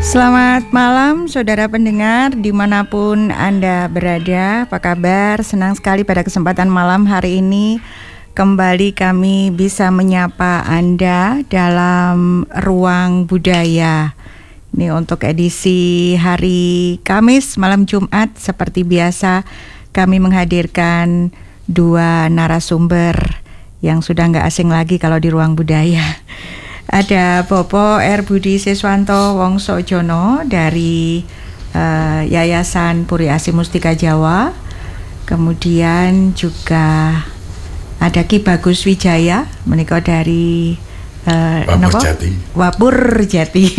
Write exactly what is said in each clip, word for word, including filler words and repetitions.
Selamat malam saudara pendengar dimanapun Anda berada. Apa kabar? Senang sekali pada kesempatan malam hari ini kembali kami bisa menyapa Anda dalam Ruang Budaya. Ini untuk edisi hari Kamis malam Jumat. Seperti biasa kami menghadirkan dua narasumber yang sudah nggak asing lagi kalau di Ruang Budaya. Ada Bopo R. Budi Siswanto Wongsojono dari uh, Yayasan Puri Asi Mustika Jawa. Kemudian juga ada Ki Bagus Wijaya menika dari uh, Wapur Jati. Wapur Jati.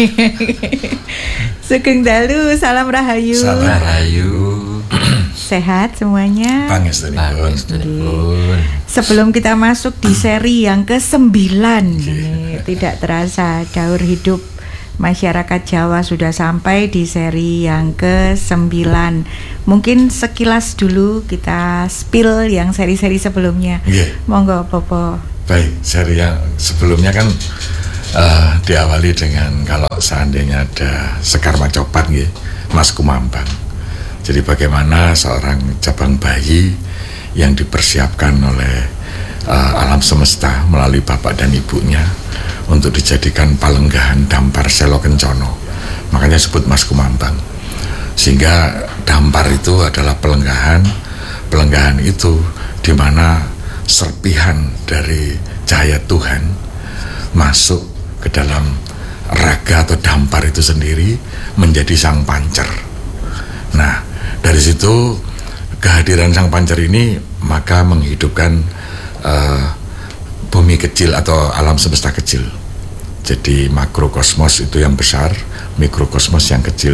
Sugeng dalu, salam rahayu. Salam rahayu. Sehat semuanya. Pangestunipun. Sebelum kita masuk di seri yang kesembilan, ini tidak terasa daur hidup masyarakat Jawa sudah sampai di seri yang kesembilan. Mungkin sekilas dulu kita spill yang seri-seri sebelumnya. Yeah. Monggo Popo. Baik, seri yang sebelumnya kan uh, diawali dengan kalau seandainya ada Sekar Macopat, gitu, Mas Kumambang. Jadi bagaimana seorang cabang bayi yang dipersiapkan oleh uh, alam semesta melalui bapak dan ibunya untuk dijadikan palenggahan dampar Selo Kencono. Makanya disebut Mas Kumambang. Sehingga dampar itu adalah pelenggahan. Pelenggahan itu di mana serpihan dari cahaya Tuhan masuk ke dalam raga atau dampar itu sendiri menjadi sang pancer. Nah, dari situ kehadiran sang pancer ini maka menghidupkan uh, bumi kecil atau alam semesta kecil. Jadi makrokosmos itu yang besar, mikrokosmos yang kecil.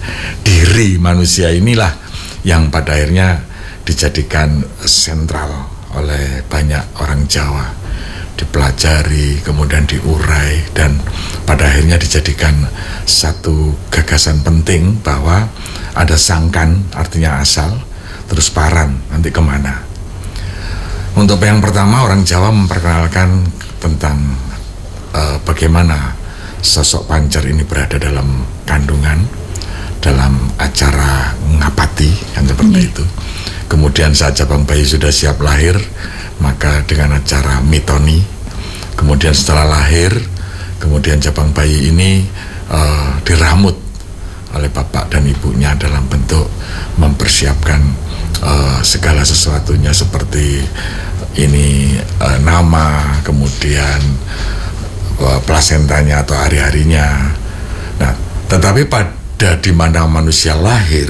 Diri manusia inilah yang pada akhirnya dijadikan sentral oleh banyak orang Jawa, dipelajari, kemudian diurai, dan pada akhirnya dijadikan satu gagasan penting bahwa ada sangkan, artinya asal, terus paran, nanti kemana. Untuk yang pertama, orang Jawa memperkenalkan tentang uh, bagaimana sosok pancer ini berada dalam kandungan, dalam acara ngapati, kan seperti hmm. itu. Kemudian saat cabang bayi sudah siap lahir, maka dengan acara mitoni. Kemudian setelah lahir, kemudian cabang bayi ini uh, diramut oleh bapak dan ibunya dalam bentuk mempersiapkan uh, segala sesuatunya seperti ini uh, nama, kemudian uh, plasentanya atau hari-harinya. Nah, tetapi pada di mana manusia lahir,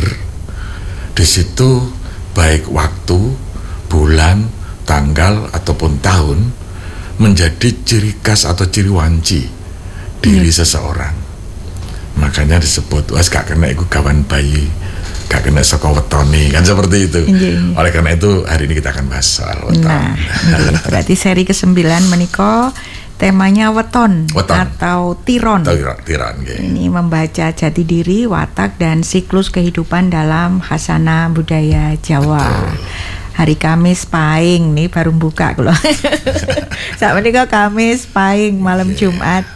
di situ baik waktu, bulan, tanggal ataupun tahun menjadi ciri khas atau ciri wanci diri hmm. seseorang. Makanya disebut wes gak kena iku gawan bayi, gak kena saka wetone, kan seperti itu. Iya. Oleh karena itu hari ini kita akan bahas soal weton. Nah, berarti seri kesembilan menika temanya weton, weton atau tiron. Tiron, tiron okay. Ini membaca jati diri, watak dan siklus kehidupan dalam khasana budaya Jawa. Betul. Hari Kamis Pahing nih baru buka loh. Saat ini kok Kamis Pahing malam yeah. Jumat.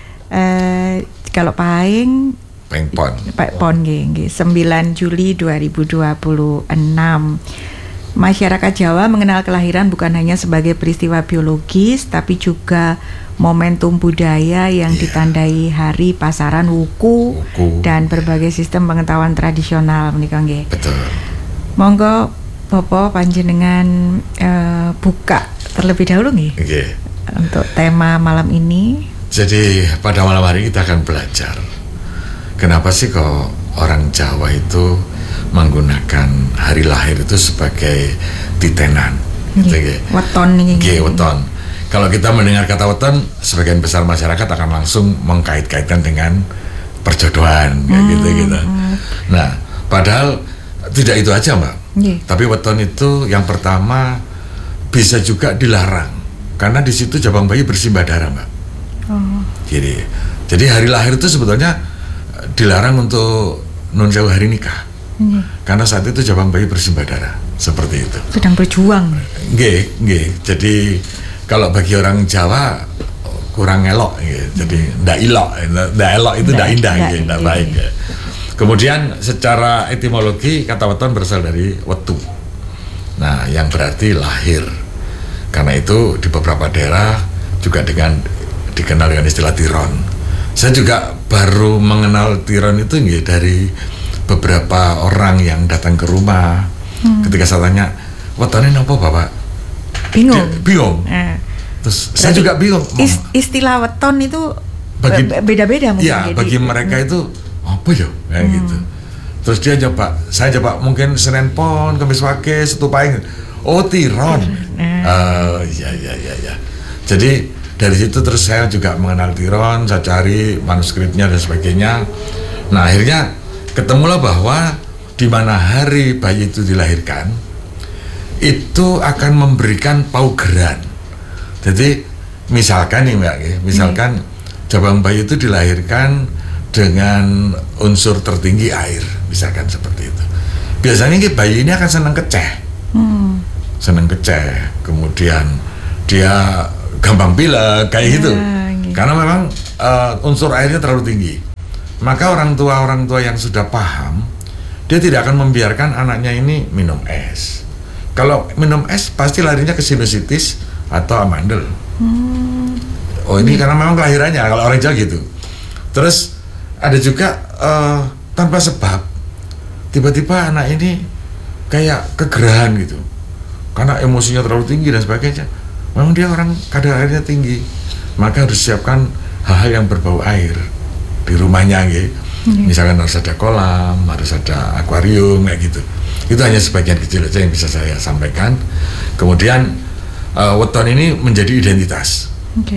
Uh, Kalau Pahing Pengpon Pon nggih sembilan Juli dua ribu dua puluh enam. Masyarakat Jawa mengenal kelahiran bukan hanya sebagai peristiwa biologis tapi juga momentum budaya yang yeah. ditandai hari pasaran wuku, wuku dan berbagai sistem pengetahuan tradisional menika nggih. Betul. Monggo Bapak panjenengan uh, buka terlebih dahulu nggih. Okay. Untuk tema malam ini. Jadi pada malam hari kita akan belajar kenapa sih kok orang Jawa itu menggunakan hari lahir itu sebagai titenan, gitu ya. Weton ini. G weton. Kalau kita mendengar kata weton, sebagian besar masyarakat akan langsung mengkait-kaitkan dengan perjodohan, kayak hmm, gitu gitu. Hmm. Nah, padahal tidak itu aja, Mbak. Yeah. Tapi weton itu yang pertama bisa juga dilarang karena di situ jabang bayi bersimbah darah, Mbak. Oh. Jadi, jadi hari lahir itu sebetulnya dilarang untuk nun sewu hari nikah, hmm. karena saat itu jabang bayi bersimbah darah, seperti itu. Sedang berjuang. Nggih, nggih. Jadi kalau bagi orang Jawa kurang elok gitu. Jadi ndak ilok, ndak elok itu ndak indah gitu, ndak baik ya. Kemudian secara etimologi kata weton berasal dari wetu. Nah, yang berarti lahir. Karena itu di beberapa daerah juga dengan dikenal dengan istilah tiron. Saya juga baru mengenal tiron itu nggih dari beberapa orang yang datang ke rumah. Hmm. Ketika saya tanya, "Wetone napa, Bapak?" Bingung. Dia, bingung. Eh. Terus saya juga bingung. Is, istilah weton itu bagi, beda-beda mungkin. Iya, bagi mereka hmm. itu apa ya? Kayak hmm. gitu. Terus dia coba, saya coba mungkin Senin Pon, Kamis Wage, Setu Pahing. Oh, tiron. Hmm. Uh, ya ya ya ya. Jadi dari situ terus saya juga mengenal tiron, saya cari manuskripnya dan sebagainya. Nah, akhirnya ketemulah bahwa di mana hari bayi itu dilahirkan itu akan memberikan paugeran. Jadi misalkan nih Mbak, misalkan hmm. jabang bayi itu dilahirkan dengan unsur tertinggi air, misalkan seperti itu. Biasanya bayi ini akan senang keceh, hmm. senang keceh, kemudian dia gampang pilek kayak ya, gitu, gitu, karena memang uh, unsur airnya terlalu tinggi. Maka orang tua orang tua yang sudah paham, dia tidak akan membiarkan anaknya ini minum es. Kalau minum es pasti larinya ke sinusitis atau amandel. Hmm. Oh ini hmm. karena memang kelahirannya kalau orang Jawa gitu. Terus ada juga uh, tanpa sebab tiba-tiba anak ini kayak kegerahan gitu, karena emosinya terlalu tinggi dan sebagainya. Memang dia orang kadar airnya tinggi, maka harus siapkan hal-hal yang berbau air di rumahnya gitu. Hmm. Misalkan harus ada kolam, harus ada akuarium kayak gitu. Itu hanya sebagian kecil aja yang bisa saya sampaikan. Kemudian uh, weton ini menjadi identitas. Okay.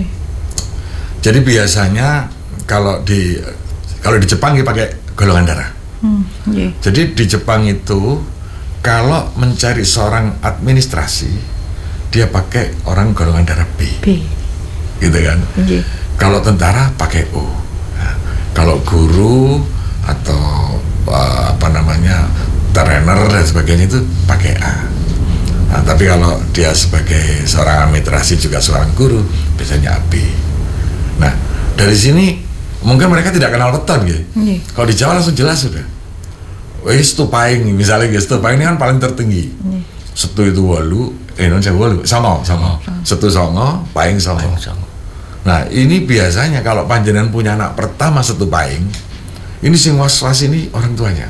Jadi biasanya kalau di kalau di Jepang dia pakai golongan darah. Hmm, yeah. Jadi di Jepang itu kalau mencari seorang administrasi dia pakai orang golongan darah B, B. gitu kan. Yeah. Kalau tentara pakai O. Nah, kalau guru atau uh, apa namanya trainer dan sebagainya itu pakai A. Nah, tapi kalau dia sebagai seorang administrasi juga seorang guru biasanya A B. Nah dari sini mungkin mereka tidak kenal weton gitu. Yeah. Kalau di Jawa langsung jelas sudah. Wis Setu Pahing misalnya gitu. Setu Pahing ini kan paling tertinggi. Yeah. Setu itu walu, eh non saya walu, songo, songo. Setu songo, Pahing songo. Nah ini biasanya kalau panjenengan punya anak pertama Setu Pahing, ini sing was-was ini orang tuanya.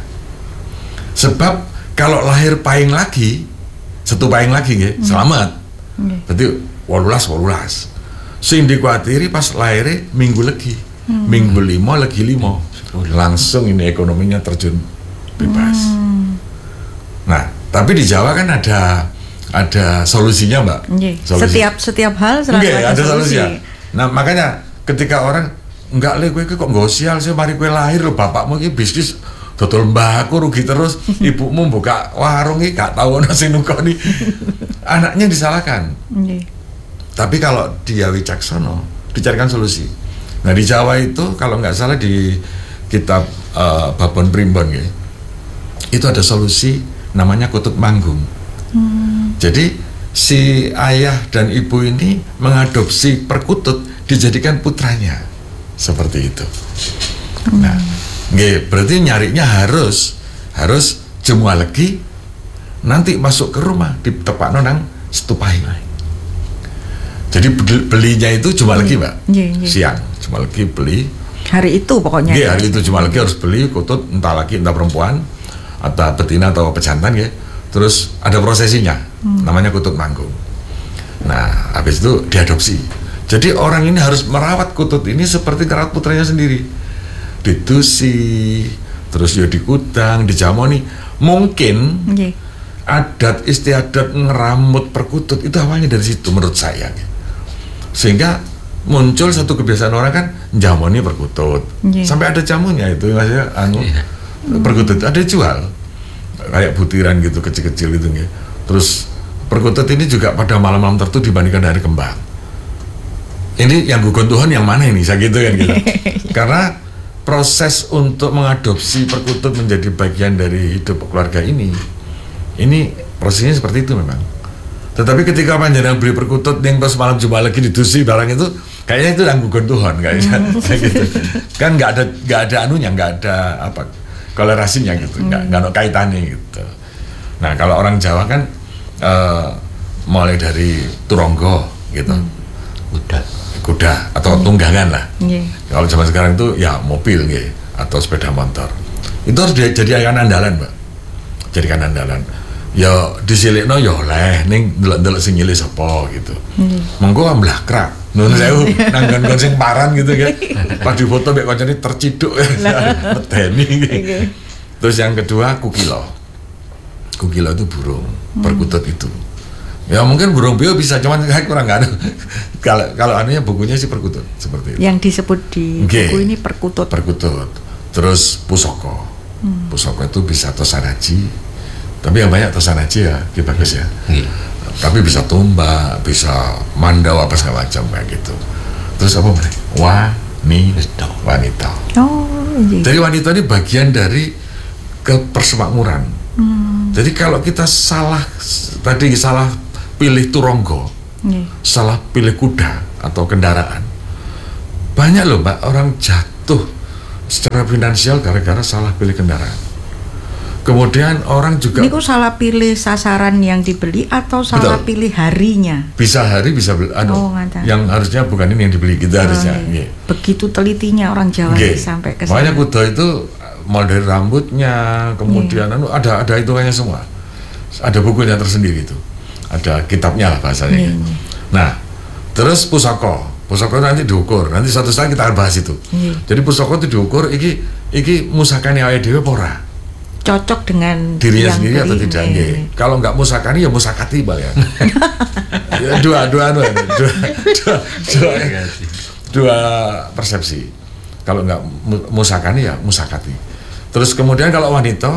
Sebab kalau lahir Pahing lagi, Setu Pahing lagi gitu, mm. selamat. Yeah. Berarti walulas walulas. Sing dikuatiri pas lahirnya minggu lagi. Hmm. Minggu lima lagi lima langsung ini ekonominya terjun bebas. Hmm. Nah, tapi di Jawa kan ada ada solusinya Mbak. Okay. Solusi. Setiap setiap hal selalu okay, ada, ada solusi. solusi. Nah makanya ketika orang enggak le, gue kok gosial sih, mari gue lahir lo bapakmu ini bisnis dodol mbahku rugi terus, ibumu buka warung ini gak tahu nasi nukoni, anaknya disalahkan. Okay. Tapi kalau dia wicaksono, dicarikan solusi. Nah di Jawa itu kalau nggak salah di kitab uh, Babon Primbon ya, itu ada solusi namanya kutut manggung. Hmm. Jadi si ayah dan ibu ini mengadopsi perkutut dijadikan putranya seperti itu. Hmm. Nah, nggih, berarti nyarinya harus harus jemua lagi nanti masuk ke rumah di tepak nonang Setu Pahing. Jadi belinya itu cuma lagi Mbak, yeah, yeah. siang cuma lagi beli. Hari itu pokoknya. Iya hari itu cuma lagi harus beli kutut, entah laki entah perempuan, atau betina atau pejantan ya. Terus ada prosesinya, hmm. namanya kutut manggung. Nah habis itu diadopsi. Jadi orang ini harus merawat kutut ini seperti merawat putranya sendiri. Ditusi, terus ya dikudang, dijamoni. Mungkin yeah. adat istiadat ngeramut perkutut itu awalnya dari situ menurut saya. Sehingga muncul satu kebiasaan orang kan jamoni perkutut, yeah. sampai ada jamunya itu maksudnya anu yeah. perkutut ada jual kayak butiran gitu kecil-kecil gitu ya. Terus perkutut ini juga pada malam-malam tertentu dibandingkan hari kembang. Ini yang gugon Tuhan yang mana ini saya gitu kan gitu. Karena proses untuk mengadopsi perkutut menjadi bagian dari hidup keluarga ini, ini prosesnya seperti itu memang. Tetapi ketika panjenengan beli perkutut yang pas malam jumpa lagi didusi barang itu Kayaknya itu tanggungan Tuhan kayaknya. Kayak gitu. Kan nggak ada nggak ada anunya, nggak ada apa kolerasinya gitu, nggak nggak ada kaitannya gitu. Nah kalau orang Jawa kan uh, mulai dari turonggo gitu, kuda, kuda atau tunggangan lah. Yeah. Kalau zaman sekarang itu ya mobil gitu, atau sepeda motor. Itu harus dijadikan andalan, Mbak. Jadikan andalan. Ya disilikno ya oleh ning ndelok-ndelok sing nyilih sapa gitu. Hmm. Monggo amblakrak. Nun sewu nang nggon sing paran gitu kan. Pas difoto mek kancane terciduk medeni gitu. Okay. Terus yang kedua kukilo. Kukilo itu burung hmm. perkutut itu. Ya mungkin burung beo bisa, cuman saya kurang nggak ada. Kalau kalau anunya bukunya sih perkutut seperti itu. Yang disebut di okay. buku ini perkutut. Perkutut. Terus pusoko. Hmm. Pusoko itu bisa tosanaji. Tapi yang banyak tosanaji ya, gitu bagus ya. Hmm. Tapi bisa tumbak, bisa mandau apa segala macam kayak gitu. Terus apa nih? Wanita. Wanita. Oh. Iya. Jadi wanita ini bagian dari kepersemakmuran. Hmm. Jadi kalau kita salah tadi salah pilih turonggo, yeah. salah pilih kuda atau kendaraan, banyak loh Mbak orang jatuh secara finansial gara-gara salah pilih kendaraan. Kemudian orang juga ini kok salah pilih sasaran yang dibeli atau salah betul. Pilih harinya? Bisa hari bisa beli, anu, oh, yang harusnya bukan ini yang dibeli kita oh, harusnya. Iya. Begitu telitinya orang Jawa okay. sampai ke sana. Makanya kuda itu mulai dari rambutnya, kemudian yeah. anu, ada ada hitungannya semua. Ada bukunya tersendiri itu. Ada kitabnya lah bahasanya. Yeah. Nah, terus pusaka. Pusaka nanti diukur. Nanti suatu saat kita akan bahas itu. Yeah. Jadi pusaka itu diukur iki iki musakane awake dhewe apa ora? Cocok dengan dirinya sendiri atau tidak? Yeah. Kalau nggak musakani ya musakati balik. Ya, dua dua dua dua dua, dua, dua persepsi. Kalau nggak musakani ya musakati. Terus kemudian kalau wanita,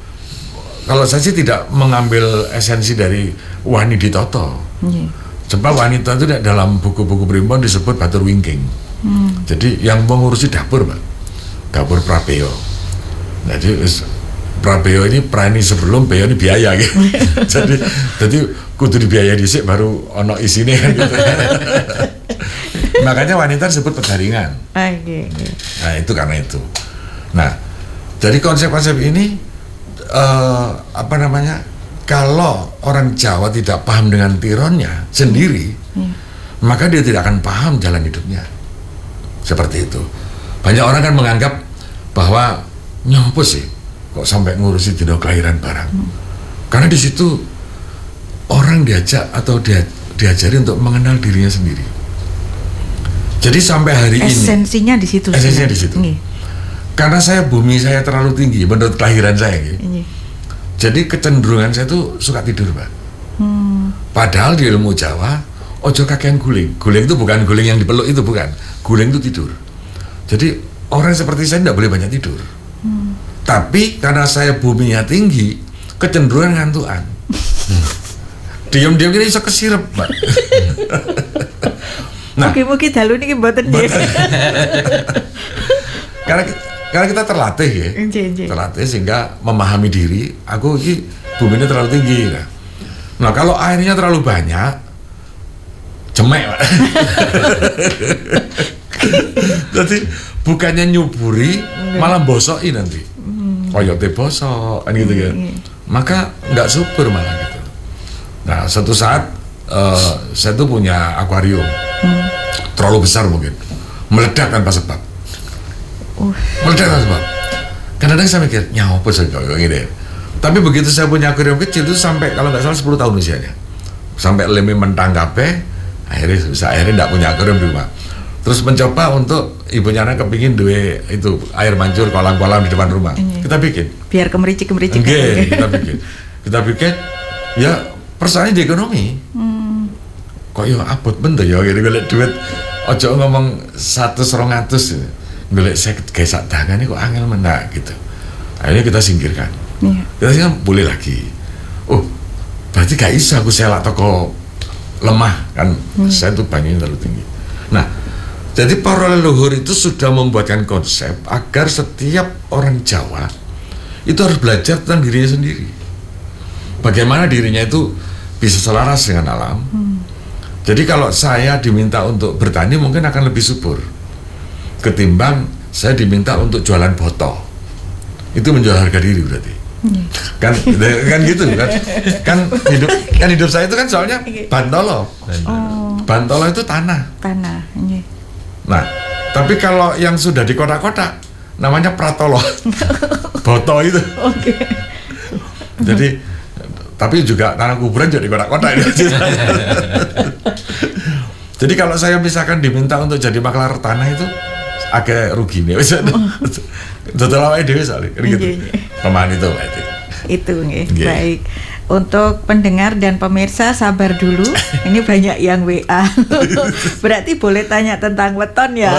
kalau saya sih tidak mengambil esensi dari wani ditoto. Yeah. Sebab wanita itu dalam buku-buku primbon disebut batur wingking. Hmm. Jadi yang mengurusi dapur, Pak, dapur prabeo. Jadi prabeo ini prani sebelum beo ini biaya gitu. jadi jadi kudu dibiaya dhisik baru ono isine kan gitu. Makanya wanita disebut pedaringan. Okay. Nah itu karena itu. Nah jadi konsep-konsep ini uh, apa namanya? Kalau orang Jawa tidak paham dengan tironnya sendiri, hmm. maka dia tidak akan paham jalan hidupnya. Seperti itu. Banyak orang kan menganggap bahwa nyopo sih kok sampai ngurusi tidak kelahiran barang. Hmm. Karena di situ orang diajak atau dia, diajari untuk mengenal dirinya sendiri. Jadi sampai hari esensinya ini esensinya di situ. Esensinya di situ. Nih. Karena saya bumi saya terlalu tinggi menurut kelahiran saya. Gitu. Jadi kecenderungan saya tuh suka tidur, Pak. Hmm. Padahal di ilmu Jawa, ojo kakean guling. Guling itu bukan guling yang dipeluk itu, bukan. Guling itu tidur. Jadi orang seperti saya tidak boleh banyak tidur. Hmm. Tapi karena saya buminya tinggi, kecenderungan ngantuan. Diam-diam kita bisa kesirep, Pak. Nah, mungkin-mungkin dalu ini mboten nggih. Karena Karena kita terlatih ya, J-j. terlatih sehingga memahami diri. Aku ini buminya terlalu tinggi. Nah, nah kalau airnya terlalu banyak, cemek. Jadi bukannya nyuburi, malah bosoki nanti. Koyote bosok, kan gitu kan. Maka nggak subur malah gitu. Nah suatu saat uh, saya tuh punya akuarium, terlalu besar mungkin, meledak tanpa sebab. Uh. Meledak lah sebab. Kadang-kadang saya mikir, nyawa apa sih kalau gini. Tapi begitu saya punya akuarium kecil itu sampai kalau nggak salah sepuluh tahun usianya, sampai lemi mentang kabeh, akhirnya bisa akhirnya nggak punya akuarium di rumah. Terus mencoba untuk ibunya anak kepingin duwe itu air mancur kolam-kolam di depan rumah. Ini. Kita bikin. Biar kemericik-kemericik. Oke, okay, kita bikin. Kita bikin. Ya persoalannya di ekonomi. Hmm. Kok ya abot bener ya gitu golek duit. Ojo ngomong satu serongatus. Golek saya kayak sak tangan ini kok angel menak gitu. Akhirnya kita singkirkan. Yeah. Kita singkirkan boleh lagi. Oh, berarti gak bisa aku selak toko lemah kan. Hmm. Saya tuh banyaknya terlalu tinggi. Nah, jadi para leluhur itu sudah membuatkan konsep agar setiap orang Jawa itu harus belajar tentang dirinya sendiri. Bagaimana dirinya itu bisa selaras dengan alam. Hmm. Jadi kalau saya diminta untuk bertani mungkin akan lebih subur ketimbang saya diminta untuk jualan botol. Itu menjual harga diri berarti. Hmm. Kan kan gitu kan. Kan hidup kan hidup saya itu kan soalnya bantolo. Oh. Bantolo itu tanah. Tanah. Yeah. Nah, tapi kalau yang sudah di kota-kota namanya pratolo. Boto itu. Oke. Okay. Jadi tapi juga tanah kuburan juga di kota-kota ini. Jadi kalau saya misalkan diminta untuk jadi maklar tanah itu agak rugi nih. Total awake dhewe soalnya gitu. Pemahaman itu berarti. Itu nggih. Baik. Untuk pendengar dan pemirsa sabar dulu. Ini banyak yang W A. Berarti boleh tanya tentang weton ya.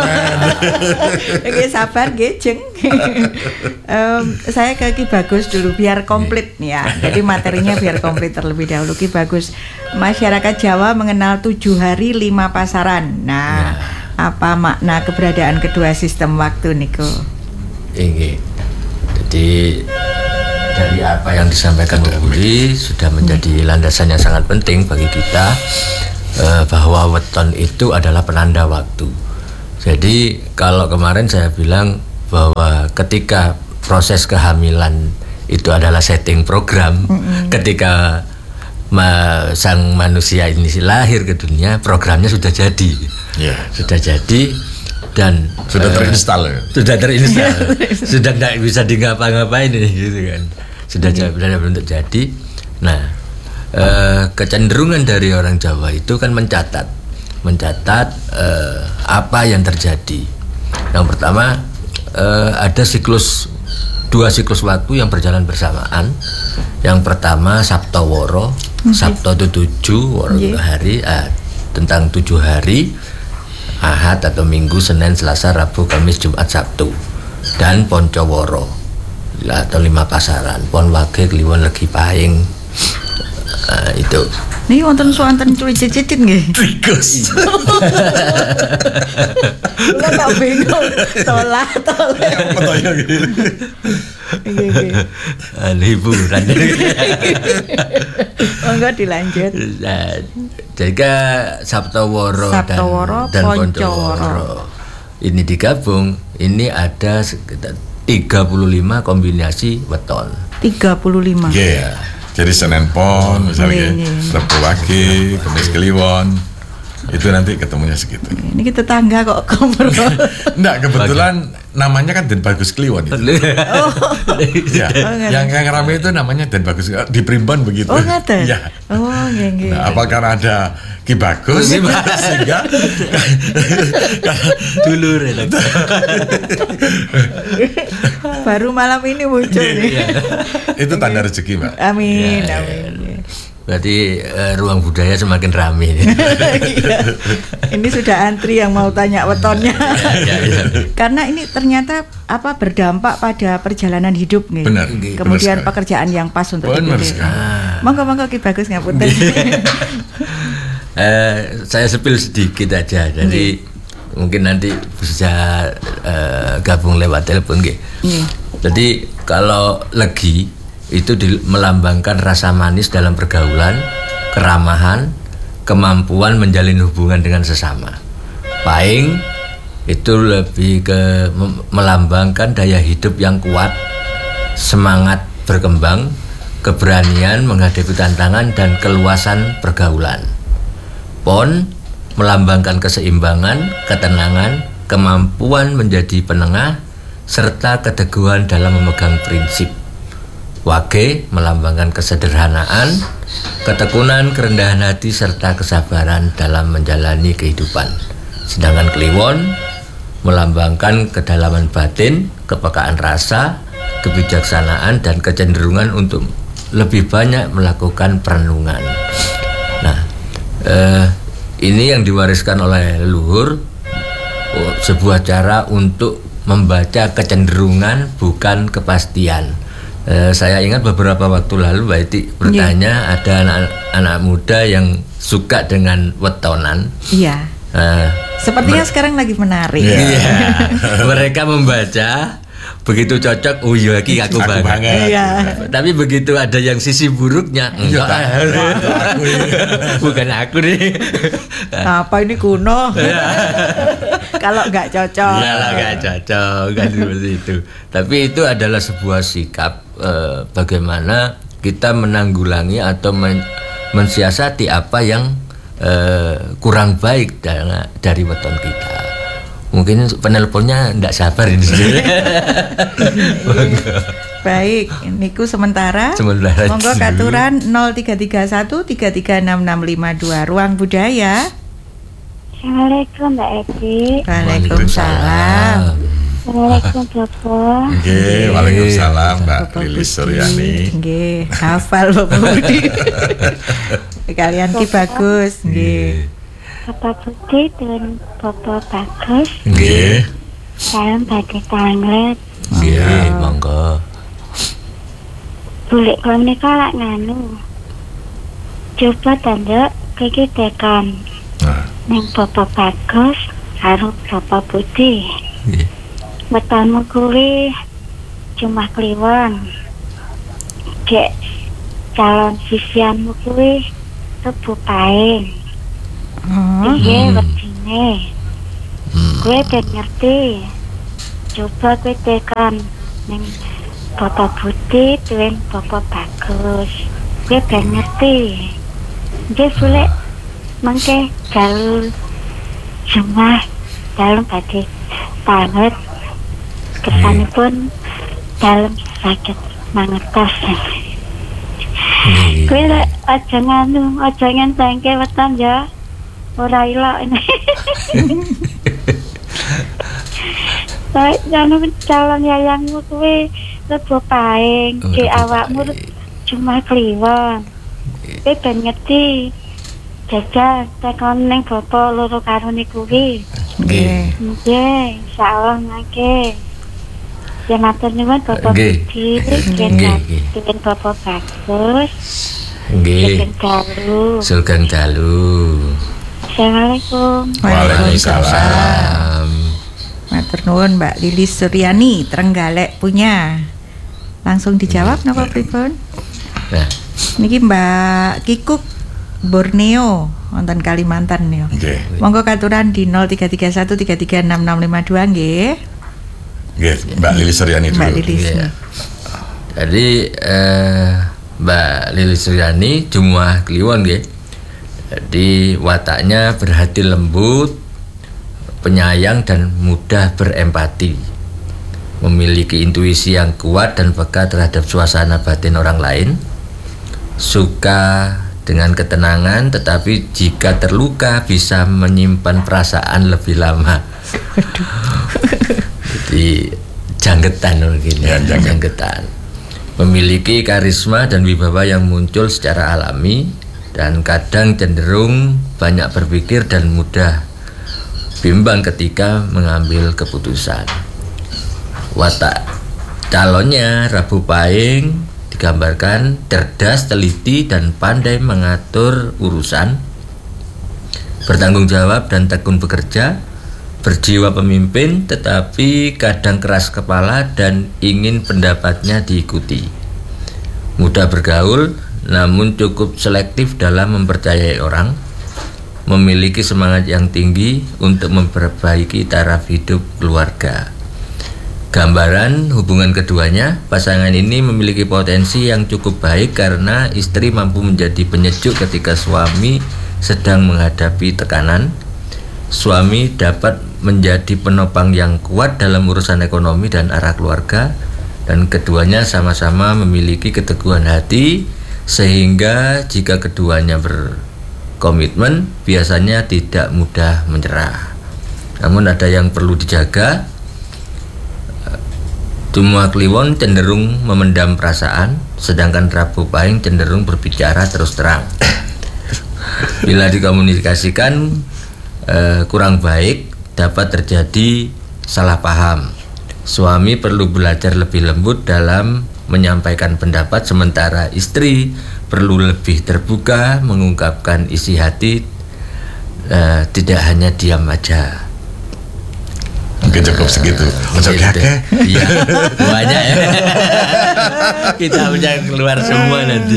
Oke, sabar nggih, Jeng. um, saya ke Ki Bagus dulu biar komplit nih ya. Jadi materinya biar komplit terlebih dahulu. Ki Bagus. Masyarakat Jawa mengenal tujuh hari lima pasaran. Nah, ya. Apa makna keberadaan kedua sistem waktu Niko? Ini. Jadi dari apa yang disampaikan Bu Budi sudah menjadi landasan yang sangat penting bagi kita eh, bahwa weton itu adalah penanda waktu. Jadi kalau kemarin saya bilang bahwa ketika proses kehamilan itu adalah setting program, mm-hmm. ketika ma- sang manusia ini lahir ke dunia, programnya sudah jadi, yeah. sudah jadi. Dan sudah terinstall uh, ya? Sudah terinstall sudah tidak bisa di ngapa-ngapain ini gitu kan, sudah hmm. benar-benar jadi. Nah uh, kecenderungan dari orang Jawa itu kan mencatat mencatat uh, apa yang terjadi. Yang pertama uh, ada siklus dua siklus waktu yang berjalan bersamaan. Yang pertama Sabto Woro, okay. Sabto itu tujuh, Woro itu yeah. hari, uh, tentang tujuh hari, Ahad atau Minggu, Senin, Selasa, Rabu, Kamis, Jumat, Sabtu, dan Poncoworo atau lima pasaran, Pon Wage, Kliwon, Legi, Pahing, uh, itu. Ini wonten suwanten cuci-cicin nggih. Tikus. Lah tak bingung. Tolah, tolah. Petoyo gitu. Nggih, liburan. Monggo dilanjut. Nah, jika Sabto Woro dan, dan Poncoworo ini digabung, ini ada sekitar tiga puluh lima kombinasi weton. tiga puluh lima. Iya. Yeah. Jadi Senin Pon misalnya, Rabu Wage, Kamis Kliwon, itu nanti ketemunya segitu. Ini kita tangga kok kompor. Enggak, kebetulan namanya kan Den Bagus Kliwon itu. Oh. Ya, oh, yang yang rame itu namanya Den Bagus di Primbon begitu. Oh, ngaten. Ya. Oh, nggih nggih. Nah, apa karena ada Ki Bagus sehingga dulur itu. Baru malam ini muncul nih. Itu tanda rezeki, Mbak. Amin, ya, amin. Berarti uh, ruang budaya semakin ramai ini. Iya. Ini sudah antri yang mau tanya wetonnya. Ya, ya. Karena ini ternyata apa berdampak pada perjalanan hidup nih. Benar. Kemudian benar pekerjaan yang pas untuk dipilih. Monggo-monggo Ki Bagus ngapunten. uh, saya sepil sedikit aja. Jadi hmm. mungkin nanti bisa uh, gabung lewat telepon nggih. Hmm. Jadi kalau legi itu di, melambangkan rasa manis dalam pergaulan, keramahan, kemampuan menjalin hubungan dengan sesama. Pahing itu lebih ke melambangkan daya hidup yang kuat, semangat berkembang, keberanian menghadapi tantangan dan keluasan pergaulan. Pon melambangkan keseimbangan, ketenangan, kemampuan menjadi penengah, serta keteguhan dalam memegang prinsip. Wage melambangkan kesederhanaan, ketekunan, kerendahan hati, serta kesabaran dalam menjalani kehidupan. Sedangkan Kliwon melambangkan kedalaman batin, kepekaan rasa, kebijaksanaan, dan kecenderungan untuk lebih banyak melakukan perenungan. Nah, eh, ini yang diwariskan oleh leluhur, oh, sebuah cara untuk membaca kecenderungan bukan kepastian. Uh, saya ingat beberapa waktu lalu Mbak Iti bertanya, yeah. ada anak, anak muda yang suka dengan wetonan. Iya. Yeah. Uh, Sepertinya mer- sekarang lagi menarik. Yeah. Mereka membaca begitu cocok, oh iya iki aku, Aku banget. banget. Iya. Tapi begitu ada yang sisi buruknya, enggak, bukan aku nih. Apa ini kuno? Kalau nggak cocok. Iyalah nggak cocok kan seperti itu. Tapi itu adalah sebuah sikap eh, bagaimana kita menanggulangi atau men- mensiasati apa yang eh, kurang baik dari, dari weton kita. Mungkin penelponnya enggak sabar ini. Baik, niku sementara. Sementara Monggo dulu. katuran nol tiga tiga satu tiga tiga enam enam lima dua Ruang Budaya. Assalamualaikum Mbak Edi. Waalaikumsalam. Assalamualaikum Bapak. Nggih, waalaikumsalam Mbak Bapak Lilis Budi. Suryani. Nggih, hafal Bapak Budi. Kalian ki bagus, nggih. Bapak Budi dan Bapak Bagus. Nggih. Salam badhe tanglet. Nggih, monggo. Boleh kalau menika lak nganu. Coba tanda kiki tekan. Nah, Neng Bapak Bagus karo Bapak Budi. Nggih. Wetonmu kuwi cuma kliwon. Cek calon sisianmu kuwi Rebu Paing. Oh, Iya, wedine. Gue ben ngerti. Coba gue tekan ning Bapak Budi tuwin Bapak Bagus. Gue ben ngerti. Dia boleh mangke jalur semua dalam badhe banget. Kesanipun dalam sakit mangertos. Nggih. Gue lek aja nganu, aja ngentengke weton ya. Ora ilok ini. Saya jangan calon yayangmu kuwi Rebu Paing, Oh, ki Rebu awakmu Paing. cuma kliwon. Kowe ben ngerti. Jajal tekan ning bapa loro karo niku kuwi. nggih. Nggih, insyaallah mangke. Ya matur nuwun Bapak Nggih. Budi, Nggih, nggih. dengan Bapak Bagus, Nggih. dengan Dalu. Sugeng dalu. Assalamualaikum. Waalaikumsalam. Salam. Matur nuwun Mbak Lilis Suryani, Trenggalek punya. Langsung dijawab napa pripun? Nah, Niki Mbak Kikuk Borneo, wonten Kalimantan niku. nggih. Monggo katuran di nol tiga tiga satu tiga tiga enam enam lima dua nggih. Nggih, Mbak Lilis Suryani dulu. Mbak Lilis. Iya. Jadi eh, Mbak Lilis Suryani Jumuah Kliwon nggih. Jadi wataknya berhati lembut, penyayang dan mudah berempati. Memiliki intuisi yang kuat dan peka terhadap suasana batin orang lain. Suka dengan ketenangan, tetapi jika terluka bisa menyimpan perasaan lebih lama. Jadi janggetan mungkin ya, Ya, jangget. janggetan. Memiliki karisma dan wibawa yang muncul secara alami dan kadang cenderung banyak berpikir dan mudah bimbang ketika mengambil keputusan. Watak calonnya Rebu Paing digambarkan cerdas, teliti dan pandai mengatur urusan, bertanggung jawab dan tekun bekerja, berjiwa pemimpin tetapi kadang keras kepala dan ingin pendapatnya diikuti. Mudah bergaul namun cukup selektif dalam mempercayai orang, memiliki semangat yang tinggi untuk memperbaiki taraf hidup keluarga. Gambaran hubungan keduanya, pasangan ini memiliki potensi yang cukup baik karena istri mampu menjadi penyejuk ketika suami sedang menghadapi tekanan. Suami dapat menjadi penopang yang kuat dalam urusan ekonomi dan arah keluarga, dan keduanya sama-sama memiliki keteguhan hati sehingga jika keduanya berkomitmen biasanya tidak mudah menyerah. Namun ada yang perlu dijaga. Jumuah Kliwon cenderung memendam perasaan, sedangkan Rebu Paing cenderung berbicara terus terang. Bila dikomunikasikan eh, kurang baik, dapat terjadi salah paham. Suami perlu belajar lebih lembut dalam menyampaikan pendapat, sementara istri perlu lebih terbuka mengungkapkan isi hati, eh, tidak hanya diam aja. Mungkin cukup segitu. Ojo kakek. Iya, banyak ya. Kita punya keluar semua nanti.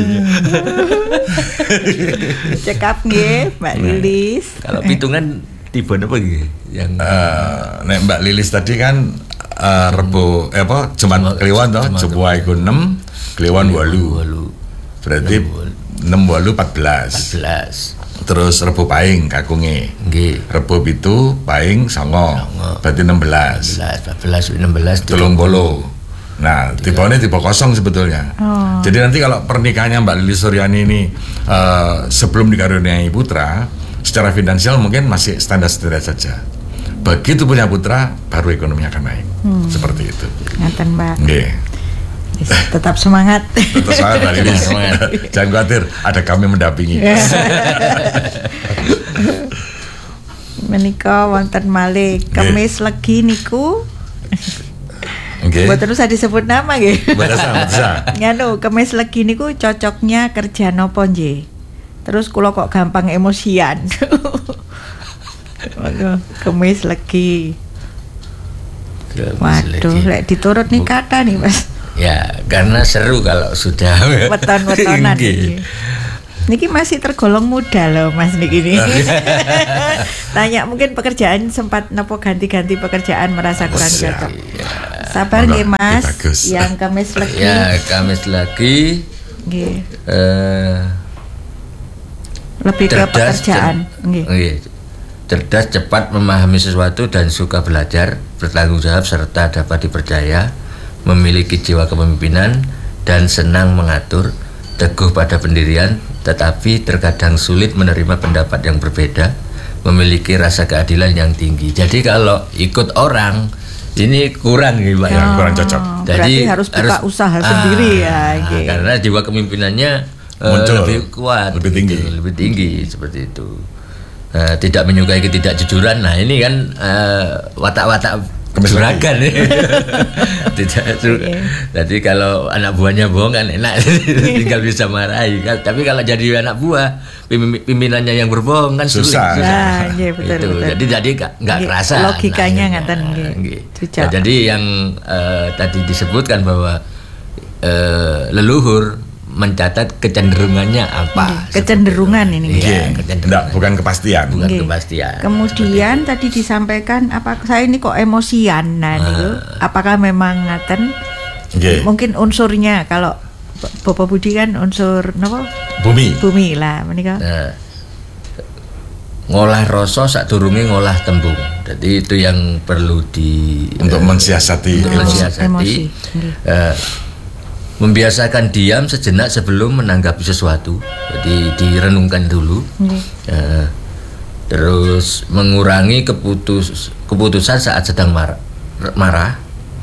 Cekap nggih, Mbak Lilis. Kalau pitungan tiba apa gitu? Yang uh, nek Mbak Lilis tadi kan uh, Rebo eh apa Jumat Kliwon toh, Jumat iku enam, Kliwon wolu. Berarti enam wolu empat belas. empat belas. Terus Rebo Paing kakunge. Nggih. Rebo pitu Paing songo. Berarti enam belas. empat belas, enam belas, Telung bolo. Nah, tipenya tipe kosong sebetulnya. Oh. Jadi nanti kalau pernikahannya Mbak Lilis Suryani ini uh, sebelum dikaruniai putra, secara finansial mungkin masih standar-standar saja. Begitu punya putra, baru ekonominya akan naik. Hmm. Seperti itu. Ngaten, Mbak. Nggih. Yes, tetap semangat. Tetap semangat Mbak Lilis. Jangan khawatir, ada kami mendampingi. Menika wonten malih kemis legi niku. Nggih. Mboten usah disebut nama nggih. Mboten usah, mboten usah. Nganu, kemis legi niku cocoknya kerja napa nggih? Terus kula kok gampang emosian. Waduh, kemis legi. Waduh, lek diturut nih kata nih Mas. Ya, karena seru kalau sudah weton-wetonan iki. Niki masih tergolong muda loh Mas niki ini. Tanya mungkin pekerjaan sempat nopo ganti-ganti pekerjaan merasa kurang cocok. Ya. Sabar nggih Mas. Yang Kamis lagi. Ya, Kamis lagi. Nggih. Eh lebih ke pekerjaan. Nggih. Cerdas, cepat memahami sesuatu dan suka belajar, bertanggung jawab serta dapat dipercaya, memiliki jiwa kepemimpinan dan senang mengatur, teguh pada pendirian, tetapi terkadang sulit menerima pendapat yang berbeda, memiliki rasa keadilan yang tinggi. Jadi kalau ikut orang ini kurang gitu Pak, ya, oh, kurang cocok. Jadi harus buka harus, usaha ah, sendiri ya. Okay. Karena jiwa kepemimpinannya muncul uh, lebih kuat, lebih tinggi, gitu, lebih tinggi seperti itu. Uh, tidak menyukai ketidakjujuran. Nah ini kan uh, watak-watak juragan nih. Tidak. Okay. Jadi kalau anak buahnya bohong kan enak, tinggal bisa marahi. Tapi kalau jadi anak buah pimpinannya yang berbohong kan susah. Nah, ya, betul, itu. betul. Jadi jadi nggak kerasa. Logikanya nah, ngaten nah, jadi yang uh, tadi disebutkan bahwa uh, leluhur mencatat kecenderungannya apa? Kecenderungan ini. Ya, kecenderungan. Nggak, bukan kepastian. Bukan okay. kepastian. Kemudian tadi disampaikan apa saya ini kok emosian nah uh. apakah memang ngaten? Okay. Mungkin unsurnya kalau Bapak Budi kan unsur napa? Bumi. Bumi lah menika. Nah, ngolah rasa sadurunge ngolah tembung. Jadi itu yang perlu di untuk uh, mensiasati untuk mensiasati. Emosi. Uh, membiasakan diam sejenak sebelum menanggapi sesuatu, jadi direnungkan dulu. Okay. Uh, terus mengurangi keputus keputusan saat sedang marah, marah.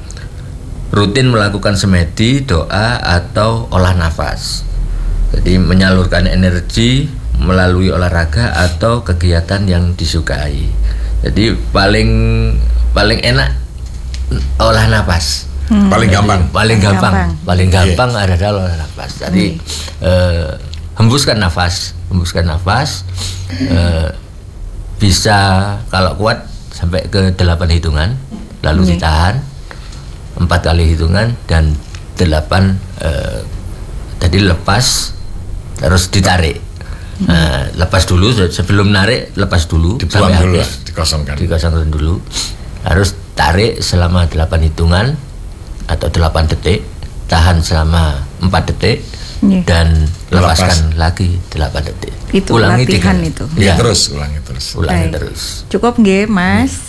Rutin melakukan semedi, doa atau olah nafas. Jadi menyalurkan energi melalui olahraga atau kegiatan yang disukai. Jadi paling paling enak olah nafas. Hmm. Paling gampang, paling gampang, gampang. paling gampang yeah. adalah olah nafas. Jadi hmm. eh, hembuskan nafas, hembuskan nafas, eh, bisa kalau kuat sampai ke delapan hitungan, lalu hmm. ditahan empat kali hitungan dan delapan. Eh, jadi lepas, terus ditarik. Hmm. Nah, lepas dulu sebelum narik, lepas dulu, dibuang sampai dulu, habis, dikosongkan. Dikosongkan dulu. Harus tarik selama delapan hitungan atau delapan detik, tahan selama empat detik, yeah. dan lepaskan Lepas. lagi delapan detik. Itu ulangi latihan tiga. Itu. Ya, terus ulangi terus. Ulangi Baik. terus. Cukup nggih, Mas.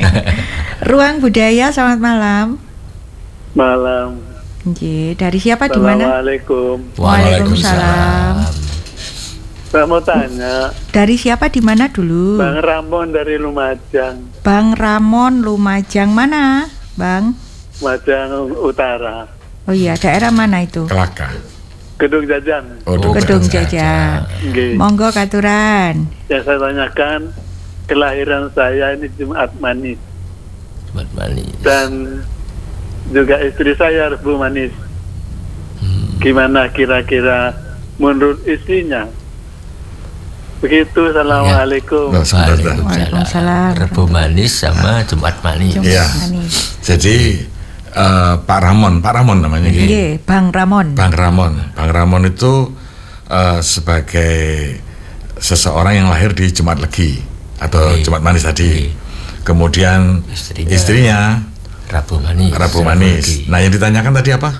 Ruang Budaya, selamat malam. Malam. Nggih, dari siapa di mana? Assalamualaikum. Waalaikumsalam. Saya mau tanya. Dari siapa di mana dulu? Bang Ramon dari Lumajang. Bang Ramon Lumajang mana, Bang? Lumajang Utara. Oh iya, daerah mana itu? Kelaka. Gedung Jajan. Oh, Gedung Jajan. Okay. Monggo katuran. Yang saya tanyakan, kelahiran saya ini Jumat Manis. Jumat Manis. Dan juga istri saya Rebu Manis. Hmm. Gimana kira-kira menurut istrinya? Begitu, assalamualaikum. Nah, sebentar, sebentar. Waalaikumsalam. Rebo manis sama Jumat manis. Jumat Iya. manis. Jadi uh, Pak Ramon, Pak Ramon namanya gitu. Nggih, Bang Ramon. Bang Ramon, Bang Ramon itu uh, sebagai seseorang yang lahir di Jumat Legi atau Nggih. Jumat manis tadi. Nggih. Kemudian Istrinya. istrinya Rabu manis. Rabu manis. Legi. Nah, yang ditanyakan tadi apa?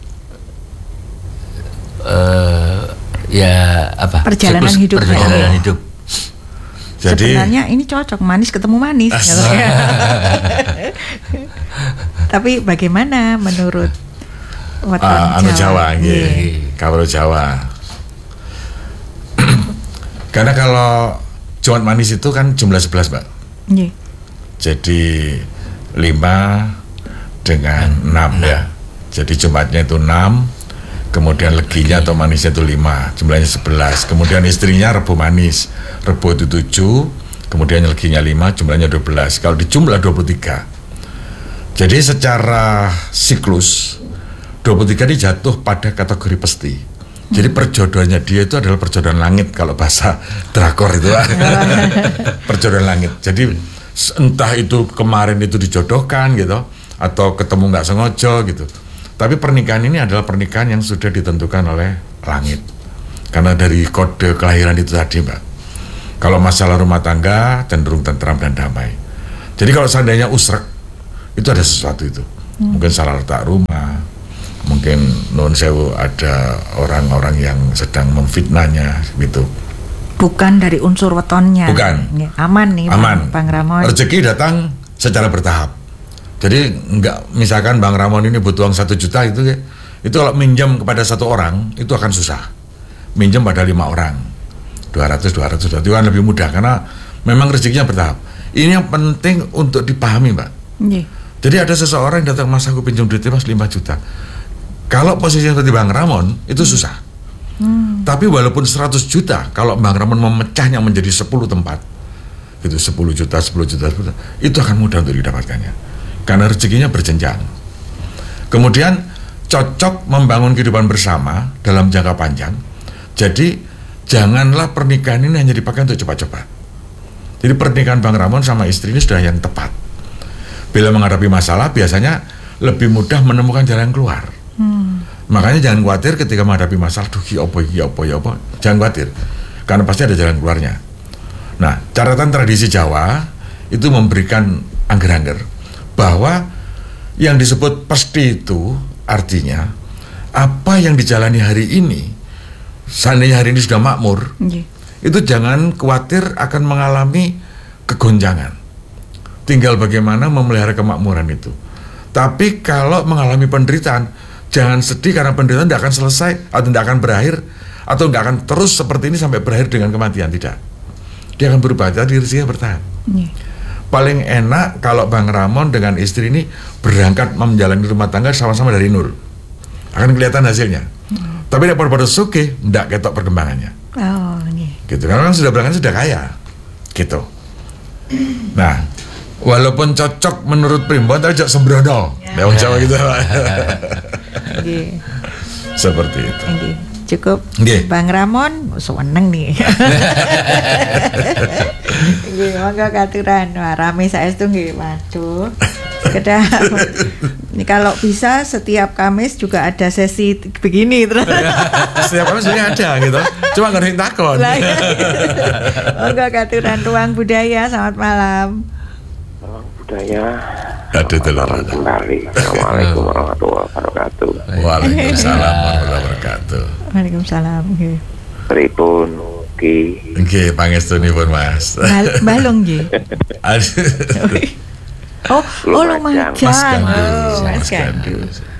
Eh, ya apa? Perjalanan Siklus hidup. Perjalanan Oh. hidup. Jadi Sebenarnya ini cocok manis ketemu manis. gitu ya. Tapi bagaimana menurut weton uh, anu Jawa, nggih. Nggih. Kawruh Jawa. Karena kalau Jumat manis itu kan jumlah sebelas, Mbak. Nggih. Jadi lima dengan enam ya. Jadi Jumatnya itu enam, kemudian leginya atau manisnya itu lima, jumlahnya sebelas. Kemudian istrinya Rebo manis, Rebo itu tujuh, kemudian leginya lima, jumlahnya dua belas. Kalau di jumlah dua puluh tiga. Jadi secara siklus dua puluh tiga ini jatuh pada kategori pesti. Jadi perjodohannya dia itu adalah perjodohan langit kalau bahasa drakor itu. Perjodohan langit. Jadi entah itu kemarin itu dijodohkan gitu atau ketemu nggak sengaja gitu. Tapi pernikahan ini adalah pernikahan yang sudah ditentukan oleh langit. Karena dari kode kelahiran itu tadi, Mbak. Kalau masalah rumah tangga cenderung tentram dan damai. Jadi kalau seandainya usrek itu ada sesuatu itu. Hmm. Mungkin salah letak rumah, mungkin non sewu ada orang-orang yang sedang memfitnahnya gitu. Bukan dari unsur wetonnya. Bukan. Nggih, aman nih, Aman. Bang, Bang Ramon. Rezeki datang secara bertahap. Jadi enggak, misalkan Bang Ramon ini butuh uang satu juta itu ya, itu kalau minjam kepada satu orang itu akan susah. Minjam pada lima orang, dua ratus, dua ratus, itu kan lebih mudah karena memang rezekinya bertahap. Ini yang penting untuk dipahami, Mbak. Nggih. Jadi ada seseorang yang datang, Mas aku pinjam duitnya Mas lima juta. Kalau posisinya seperti Bang Ramon itu susah. Hmm. Tapi walaupun seratus juta, kalau Bang Ramon memecahnya menjadi sepuluh tempat, itu sepuluh juta, sepuluh juta, sepuluh juta, itu akan mudah untuk didapatkannya. Karena rezekinya berjenjang. Kemudian cocok membangun kehidupan bersama dalam jangka panjang. Jadi janganlah pernikahan ini hanya dipakai untuk cepat-cepat. Jadi pernikahan Bang Ramon sama istri ini sudah yang tepat. Bila menghadapi masalah biasanya lebih mudah menemukan jalan keluar. Hmm. Makanya jangan khawatir ketika menghadapi masalah, duh ya apa, ya apa, ya apa. Jangan khawatir, karena pasti ada jalan keluarnya. Nah, catatan tradisi Jawa itu memberikan angger-angger bahwa yang disebut pasti itu artinya apa yang dijalani hari ini, seandainya hari ini sudah makmur, yeah. itu jangan khawatir akan mengalami kegonjangan. Tinggal bagaimana memelihara kemakmuran itu. Tapi kalau mengalami penderitaan, jangan sedih karena penderitaan tidak akan selesai atau tidak akan berakhir atau tidak akan terus seperti ini sampai berakhir dengan kematian, tidak. Dia akan berubah, jadi rezekinya bertahan. Yeah. Paling enak kalau Bang Ramon dengan istri ini berangkat menjalani rumah tangga sama-sama dari nol, akan kelihatan hasilnya. Hmm. Tapi tidak pada suke, tidak ketok perkembangannya. Oh, nih. Gitu, karena kan sudah berangkat sudah kaya, gitu. Nah, walaupun cocok menurut primbon, tapi cocok sembrono, ya. Jawa gitu. Okay. Seperti itu. Okay. Cukup. Okay. Bang Ramon seneng nih. Nggih, monggo katuran. Wah, rame saestu nggih. Waduh. Sekedar ini kalau bisa setiap Kamis juga ada sesi begini terus. Setiap Kamis juga ada gitu. Cuma nggak ada yang takon. Monggo katuran ruang budaya. Selamat malam. Ruang budaya. Aduh, telah kembali. Assalamualaikum warahmatullahi wabarakatuh. Waalaikumsalam warahmatullahi wabarakatuh. Waalaikumsalam. Nggih. Pripun ki? Nggih, pangestunipun Mas. Bal- balung nggih. Oh, oh Lumajang. Mas Gandu. Oh, Mas Gandu.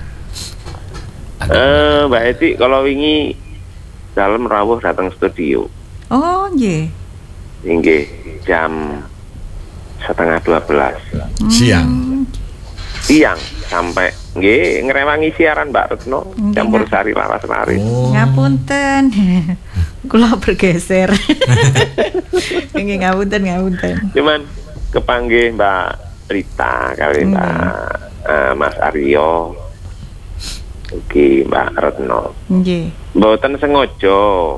Eh, Mbak Eti, kalau wingi dalam rawuh datang studio. Oh, nggih. Nggih, jam setengah dua belas siang. Siang sampai nggih ngrewangi siaran Mbak Retno campur sari lawas lari. Oh. Ngapunten. Kula bergeser. Nggih ngapunten ngapunten. Cuman kepanggih Mbak Rita kali Mbak mm. uh, Mas Aryo. Oke, Mbak Retno. Nggih. Mboten sengaja. Oh,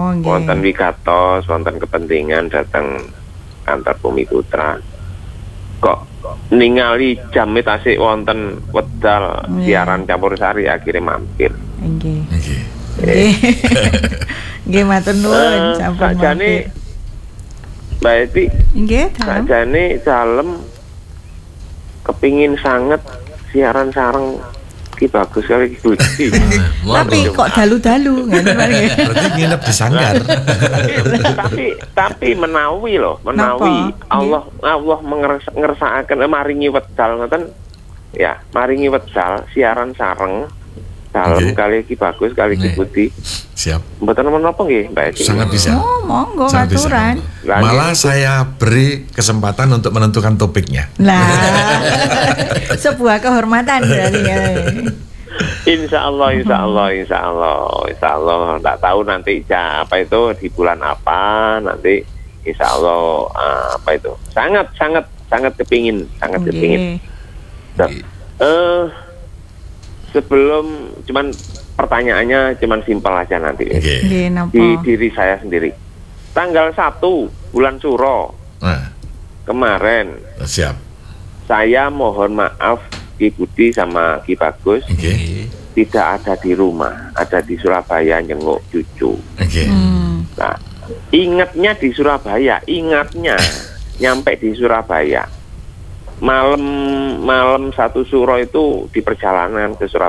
Oh, nggih. Wonten wigatos, wonten kepentingan datang kantor Bumi Putra. Kok ningali jam tasik wonten wedal Nggih. siaran campursari akhirnya mampir. Nggih. Nggih. Nggih. Nggih matur nuwun Eh, sampun sakjane mampir. Mbak Eti, Nggih, dalem. sakjane dalem kepingin sanget siaran sareng Ki Bagus kali Ki Budi. Tapi kok dalu-dalu ngoten nggih. Berarti nginep di sanggar. tapi tapi menawi loh, menawi Napa? Allah Allah mengersa- ngersakaken eh, maringi wedal ngoten ya, maringi wedal siaran sareng dalem Nggih. kali Ki Bagus kali Ki Nggih. Budi. Siap. Mboten menapa nggih, Mbak Eti. Sangat bisa. Oh, monggo Sangat bisa. aturan. Lah, Malah saya beri kesempatan untuk menentukan topiknya. Lah. Sebuah kehormatan berarti ya. Insya Allah, Insya Allah, Insya Allah, Insya Allah. Nggak tahu nanti ja, apa itu di bulan apa nanti. Insya Allah ah, apa itu sangat sangat sangat kepingin, sangat kepingin. Nggih. Nah, eh sebelum cuman pertanyaannya cuman simpel aja nanti Oke. Nggih napa? di diri saya sendiri. Tanggal satu bulan Suro Nah, kemarin siap. saya mohon maaf Ki Budi sama Ki Bagus Oke. tidak ada di rumah, ada di Surabaya jenguk cucu. Oke. Hmm. Nah, ingatnya di Surabaya, ingatnya nyampe di Surabaya. Malam malam satu Suro itu di perjalanan ke Surabaya.